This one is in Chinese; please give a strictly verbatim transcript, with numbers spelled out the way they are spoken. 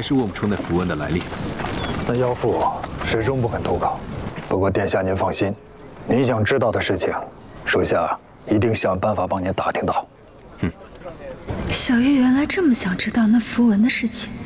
是问不出那符文的来历。 那妖妇始终不肯投稿。不过殿下您放心，您想知道的事情，属下一定想办法帮您打听到。 嗯。 小玉原来这么想知道那符文的事情。